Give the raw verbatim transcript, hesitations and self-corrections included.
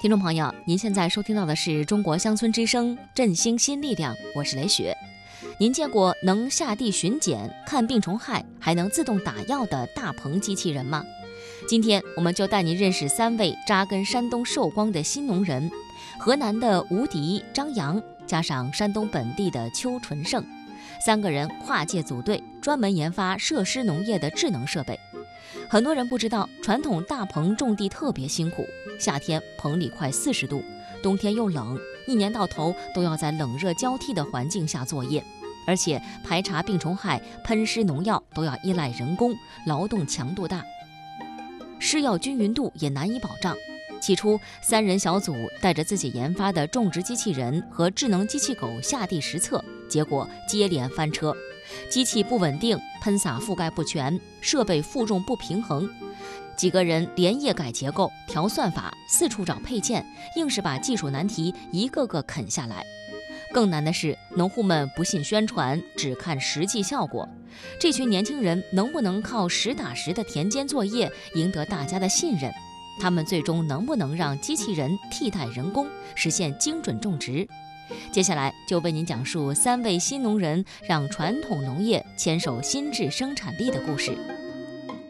听众朋友，您现在收听到的是中国乡村之声振兴新力量，我是雷雪。您见过能下地巡检、看病虫害，还能自动打药的大棚机器人吗？今天我们就带您认识三位扎根山东寿光的新农人：河南的吴迪、张扬，加上山东本地的邱纯胜，三个人跨界组队，专门研发设施农业的智能设备。很多人不知道，传统大棚种地特别辛苦，夏天棚里快四十度，冬天又冷，一年到头都要在冷热交替的环境下作业，而且排查病虫害、喷施农药都要依赖人工，劳动强度大，施药均匀度也难以保障。起初，三人小组带着自己研发的种植机器人和智能机器狗下地实测，结果接连翻车。机器不稳定，喷洒覆盖不全，设备负重不平衡。几个人连夜改结构、调算法，四处找配件，硬是把技术难题一个个啃下来。更难的是，农户们不信宣传，只看实际效果。这群年轻人能不能靠实打实的田间作业赢得大家的信任？他们最终能不能让机器人替代人工，实现精准种植？接下来就为您讲述三位新农人让传统农业牵手新质生产力的故事。